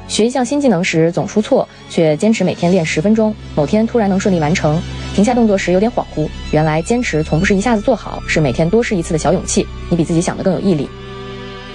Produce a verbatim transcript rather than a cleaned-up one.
学一项新技能时总出错，却坚持每天练十分钟，某天突然能顺利完成。停下动作时有点恍惚，原来坚持从不是一下子做好，是每天多试一次的小勇气。你比自己想的更有毅力。